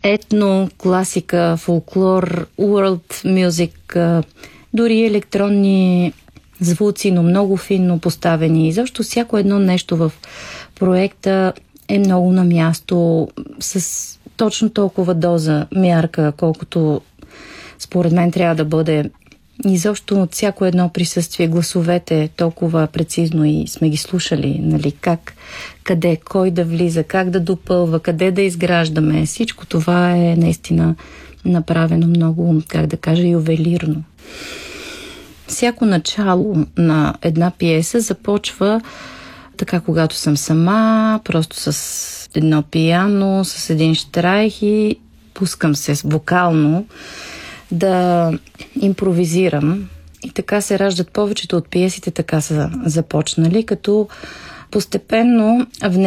етно, класика, фолклор, world music, дори електронни звуци, но много финно поставени. И защо всяко едно нещо в проекта е много на място, с точно толкова доза мярка, колкото според мен трябва да бъде. И защо от всяко едно присъствие, гласовете толкова прецизно и сме ги слушали, нали, как, къде, кой да влиза, как да допълва, къде да изграждаме. Всичко това е наистина направено много, как да кажа, ювелирно. Всяко начало на една пиеса започва така, когато съм сама, просто с едно пиано, с един щрайх и пускам се вокално да импровизирам. И така се раждат повечето от пиесите, така са започнали, като постепенно